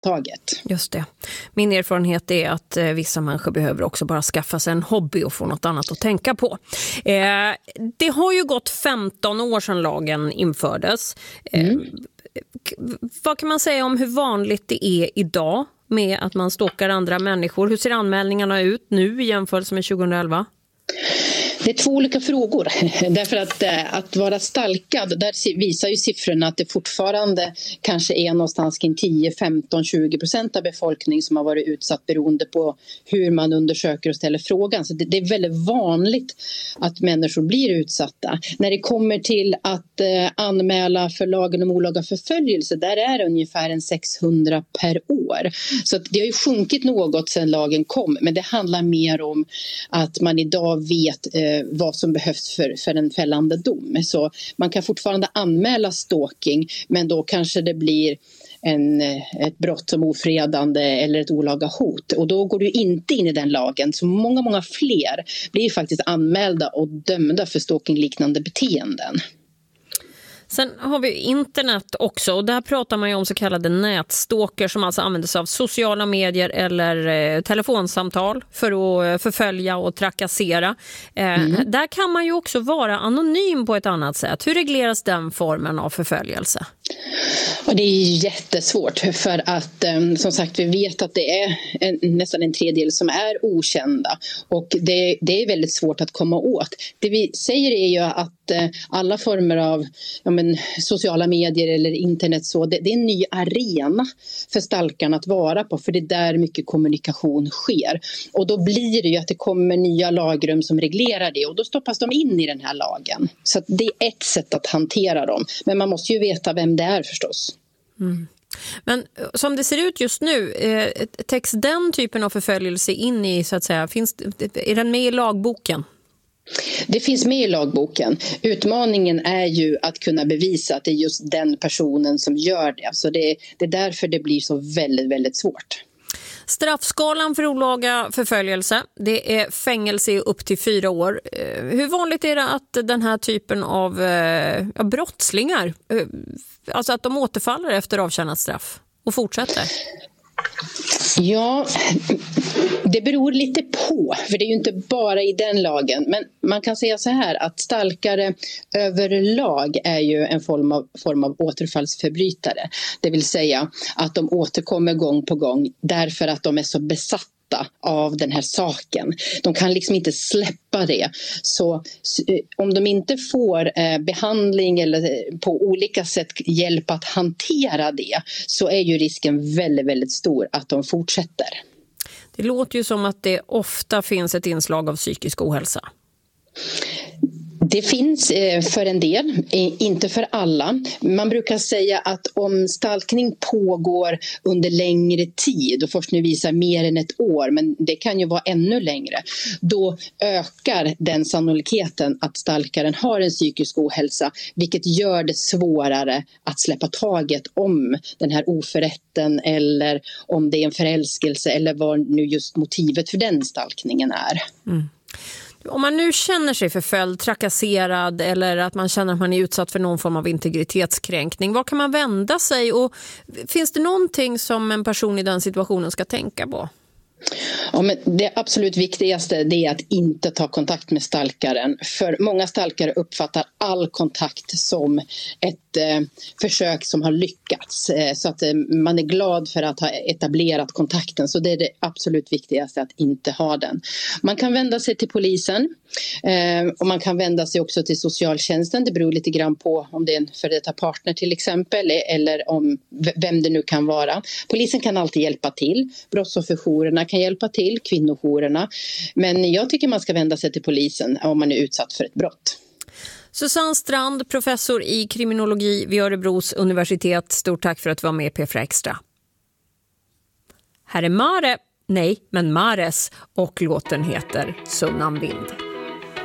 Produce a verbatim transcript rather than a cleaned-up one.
taget. Just det. Min erfarenhet är att eh, vissa människor behöver också bara skaffa sig en hobby och få något annat att tänka på. Eh, det har ju gått femton år sedan lagen infördes. Eh, Mm. Vad kan man säga om hur vanligt det är idag med att man stalkar andra människor? Hur ser anmälningarna ut nu i jämförelse med tjugohundraelva? Det är två olika frågor. Därför att, att vara stalkad, där visar ju siffrorna att det fortfarande kanske är någonstans kring tio, femton, tjugo procent av befolkningen som har varit utsatt beroende på hur man undersöker och ställer frågan. Så det, det är väldigt vanligt att människor blir utsatta. När det kommer till att eh, anmäla för lagen om olaga förföljelse, där är det ungefär en sexhundra per år. Så att det har ju sjunkit något sedan lagen kom, men det handlar mer om att man idag vet eh, vad som behövs för, för en fällande dom. Så man kan fortfarande anmäla stalking, men då kanske det blir en, ett brott som ofredande eller ett olaga hot. Och då går du inte in i den lagen. Så många, många fler blir faktiskt anmälda och dömda för stalking-liknande beteenden. Sen har vi internet också, och där pratar man ju om så kallade nätstalker som alltså använder sig av sociala medier eller eh, telefonsamtal för att förfölja och trakassera. Eh, mm. Där kan man ju också vara anonym på ett annat sätt. Hur regleras den formen av förföljelse? Och det är jättesvårt för att som sagt vi vet att det är en, nästan en tredjedel som är okända och det, det är väldigt svårt att komma åt. Det vi säger är ju att alla former av ja men, sociala medier eller internet så, det, det är en ny arena för stalkarna att vara på, för det är där mycket kommunikation sker. Och då blir det ju att det kommer nya lagrum som reglerar det och då stoppas de in i den här lagen. Så att det är ett sätt att hantera dem. Men man måste ju veta vem det är förstås. Mm. Men som det ser ut just nu, eh, täcks den typen av förföljelse in i, så att säga, finns, är den med i lagboken? Det finns med i lagboken. Utmaningen är ju att kunna bevisa att det är just den personen som gör det. Så det, det är därför det blir så väldigt, väldigt svårt. Straffskalan för olaga förföljelse, det är fängelse upp till fyra år. Hur vanligt är det att den här typen av eh, brottslingar, eh, alltså att de återfaller efter avtjänat straff och fortsätter? Ja, det beror lite på, för det är ju inte bara i den lagen. Men man kan säga så här att stalkare överlag är ju en form av, form av återfallsförbrytare. Det vill säga att de återkommer gång på gång därför att de är så besatta av den här saken. De kan liksom inte släppa det. Så om de inte får eh, behandling eller på olika sätt hjälp att hantera det, så är ju risken väldigt, väldigt stor att de fortsätter. Det låter ju som att det ofta finns ett inslag av psykisk ohälsa. Det finns för en del, inte för alla. Man brukar säga att om stalkning pågår under längre tid, och forskning visar mer än ett år, men det kan ju vara ännu längre, då ökar den sannolikheten att stalkaren har en psykisk ohälsa, vilket gör det svårare att släppa taget om den här oförrätten eller om det är en förälskelse eller vad nu just motivet för den stalkningen är. Mm. Om man nu känner sig förföljd, trakasserad eller att man känner att man är utsatt för någon form av integritetskränkning, var kan man vända sig och finns det någonting som en person i den situationen ska tänka på? Ja, men det absolut viktigaste det är att inte ta kontakt med stalkaren. För många stalkare uppfattar all kontakt som ett eh, försök som har lyckats. Eh, så att eh, man är glad för att ha etablerat kontakten. Så det är det absolut viktigaste, att inte ha den. Man kan vända sig till polisen. Eh, och man kan vända sig också till socialtjänsten. Det beror lite grann på om det är en före detta partner till exempel. Eller om vem det nu kan vara. Polisen kan alltid hjälpa till. Brottsofferjourerna kan hjälpa till, kvinnojourerna. Men jag tycker man ska vända sig till polisen om man är utsatt för ett brott. Susanne Strand, professor i kriminologi vid Örebros universitet. Stort tack för att du var med i P fyra Extra. Här är Mare, nej men Mares, och låten heter Sunnan vind.